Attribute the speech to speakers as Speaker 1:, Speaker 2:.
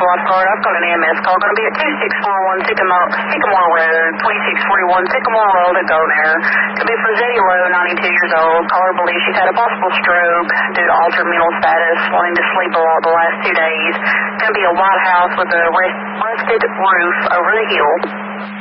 Speaker 1: lifeguard. I've got an EMS call. Going to be at 2641 Sycamore Road, 2641 Sycamore Road at Gonair. Could be for Zeddy Lowe, 92 years old. Caller believes she's had a possible stroke due to altered mental status, wanting to sleep a lot the last 2 days. Going to be a white house with a rusted roof over the hill.